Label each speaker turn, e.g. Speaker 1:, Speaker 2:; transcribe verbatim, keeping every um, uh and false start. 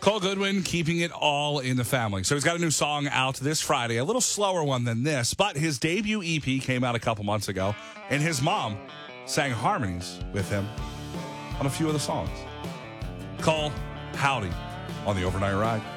Speaker 1: Cole Goodwin keeping it all in the family. So he's got a new song out this Friday, a little slower one than this, but his debut E P came out a couple months ago, and his mom sang harmonies with him on a few of the songs. Cole, howdy on the Overnight Ride.